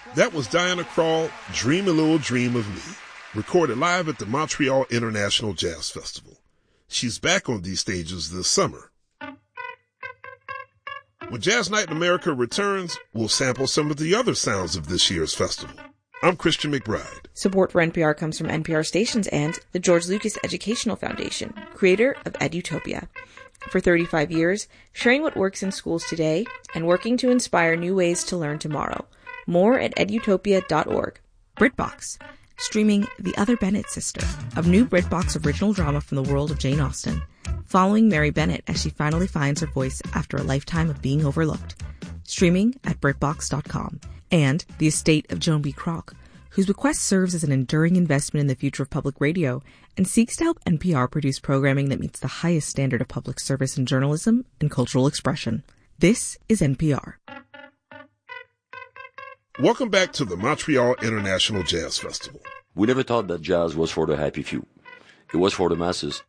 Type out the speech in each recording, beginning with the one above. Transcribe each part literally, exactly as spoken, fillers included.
That was Diana Krall, Dream a Little Dream of Me, recorded live at the Montreal International Jazz Festival. She's back on these stages this summer. When Jazz Night in America returns, we'll sample some of the other sounds of this year's festival. I'm Christian McBride. Support for N P R comes from N P R stations and the George Lucas Educational Foundation, creator of EduTopia. For thirty-five years, sharing what works in schools today and working to inspire new ways to learn tomorrow. More at edutopia dot org. BritBox, streaming The Other Bennett Sister, a new BritBox original drama from the world of Jane Austen, following Mary Bennett as she finally finds her voice after a lifetime of being overlooked. Streaming at brit box dot com. And The Estate of Joan B. Kroc, whose bequest serves as an enduring investment in the future of public radio and seeks to help N P R produce programming that meets the highest standard of public service in journalism and cultural expression. This is N P R. Welcome back to the Montreal International Jazz Festival. We never thought that jazz was for the happy few. It was for the masses.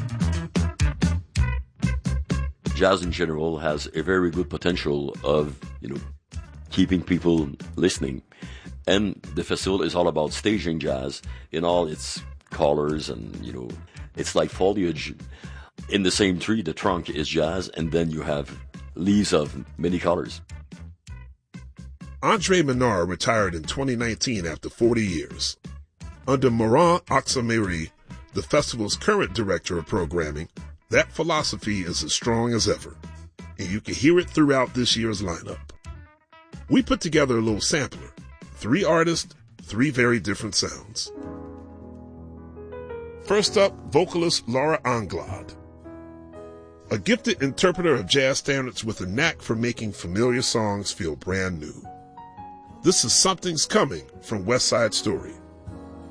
Jazz in general has a very good potential of, you know, keeping people listening. And the festival is all about staging jazz in all its colors, and, you know, it's like foliage. In the same tree, the trunk is jazz, and then you have leaves of many colors. Andre Menard retired in twenty nineteen after forty years. Under Moran Aksamiri, the festival's current director of programming, that philosophy is as strong as ever, and you can hear it throughout this year's lineup. We put together a little sampler. Three artists, three very different sounds. First up, vocalist Laura Anglade. A gifted interpreter of jazz standards with a knack for making familiar songs feel brand new. This is Something's Coming from West Side Story.